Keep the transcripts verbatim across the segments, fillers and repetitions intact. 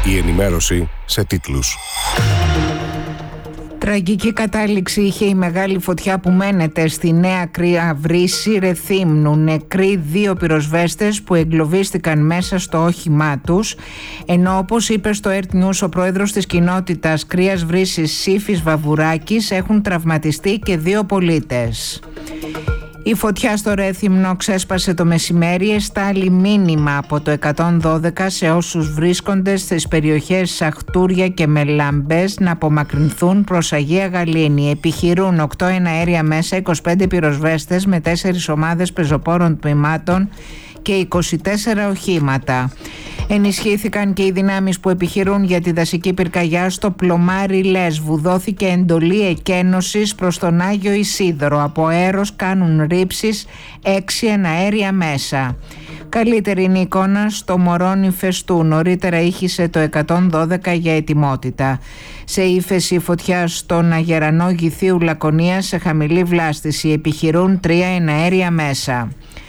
Η ενημέρωση σε τίτλους. Τραγική κατάληξη είχε η μεγάλη φωτιά που μένεται στη Νέα Κρία Βρύση Ρεθύμνου. Νεκροί δύο πυροσβέστες που εγκλωβίστηκαν μέσα στο όχημά τους, ενώ όπως είπε στο Earth News ο πρόεδρος της κοινότητας Κρίας Βρύσης Σύφης Βαβουράκης, έχουν τραυματιστεί και δύο πολίτες. Η φωτιά στο Ρέθυμνο ξέσπασε το μεσημέρι, εστάλει μήνυμα από το εκατόν δώδεκα σε όσους βρίσκονται στις περιοχές Σαχτούρια και Μελάμπες να απομακρυνθούν προς Αγία Γαλήνη. Επιχειρούν οκτώ εναέρια μέσα, είκοσι πέντε πυροσβέστες με τέσσερις ομάδες πεζοπόρων τμήματων και είκοσι τέσσερα οχήματα. Ενισχύθηκαν και οι δυνάμεις που επιχειρούν για τη δασική πυρκαγιά στο πλωμάρι Λέσβου. Δόθηκε εντολή εκένωσης προς τον Άγιο Ισίδωρο. Από αέρος κάνουν ρήψεις έξι εναέρια μέσα. Καλύτερη είναι η εικόνα στο Μωρόνι Φεστού. Νωρίτερα ήχησε το εκατόν δώδεκα για ετοιμότητα. Σε ύφεση φωτιά στον Αγερανό Γηθίου Λακωνία σε χαμηλή βλάστηση. Επιχειρούν τρία εναέρια μέσα.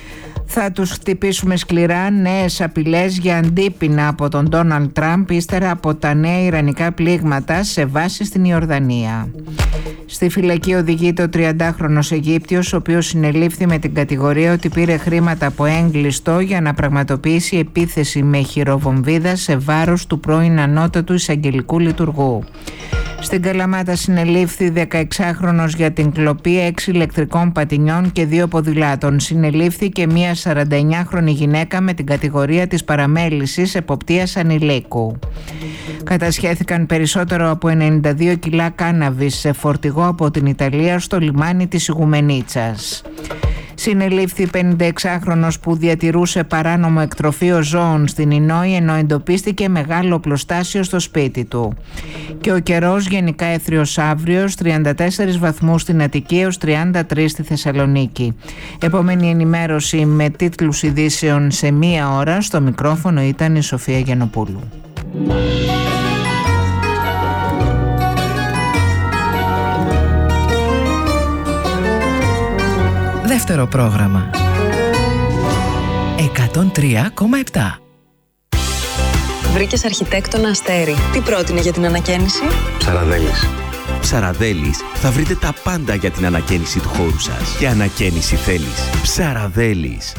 Θα τους χτυπήσουμε σκληρά, νέες απειλές για αντίπεινα από τον Ντόναλντ Τραμπ ύστερα από τα νέα ιρανικά πλήγματα σε βάση στην Ιορδανία. Στη φυλακή οδηγείται ο τριαντάχρονος Αιγύπτιος, ο οποίος συνελήφθη με την κατηγορία ότι πήρε χρήματα από έγκλειστο για να πραγματοποιήσει επίθεση με χειροβομβίδα σε βάρος του πρώην ανώτατου εισαγγελικού λειτουργού. Στην Καλαμάτα συνελήφθη δεκαεξάχρονος για την κλοπή έξι ηλεκτρικών πατινιών και δύο ποδηλάτων. Συνελήφθη και μία σαρανταεννιάχρονη γυναίκα με την κατηγορία της παραμέλησης εποπτείας ανηλίκου. Κατασχέθηκαν περισσότερο από ενενήντα δύο κιλά κάναβης σε φορτηγό από την Ιταλία στο λιμάνι της Ιγουμενίτσας. Συνελήφθη πενηνταεξάχρονος που διατηρούσε παράνομο εκτροφείο ζώων στην Ινόη, ενώ εντοπίστηκε μεγάλο οπλοστάσιο στο σπίτι του. Και ο καιρός γενικά έθριος αύριος, τριάντα τέσσερις βαθμούς στην Αττική έως τριάντα τρεις στη Θεσσαλονίκη. Επόμενη ενημέρωση με τίτλους ειδήσεων σε μία ώρα. Στο μικρόφωνο ήταν η Σοφία Γιαννοπούλου. Δεύτερο πρόγραμμα εκατόν τρία κόμμα επτά. Βρήκες αρχιτέκτονα Αστέρι. Τι πρότεινε για την ανακαίνιση? Ψαραδέλης. Ψαραδέλης, θα βρείτε τα πάντα για την ανακαίνιση του χώρου σας. Και ανακαίνιση θέλεις. Ψαραδέλης.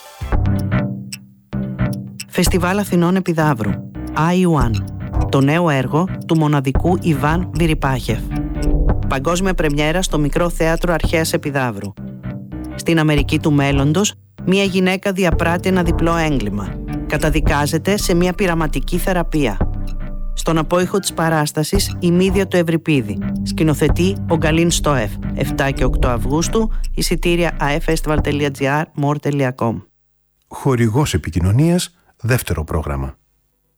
Φεστιβάλ Αθηνών Επιδαύρου. άι ουάν. Το νέο έργο του μοναδικού Ιβάν Βιριπάχεφ. Παγκόσμια πρεμιέρα στο Μικρό Θέατρο Αρχαίας Επιδαύρου. Στην Αμερική του μέλλοντος, μία γυναίκα διαπράττει ένα διπλό έγκλημα. Καταδικάζεται σε μία πειραματική θεραπεία. Στον απόϊχο της παράστασης, η Μύδια του Ευρυπίδη. Σκηνοθετεί ο Γκαλίν Στόεφ. επτά και οκτώ Αυγούστου, εισιτήρια aefestival.gr, more τελεία com. Χορηγός επικοινωνίας, δεύτερο πρόγραμμα.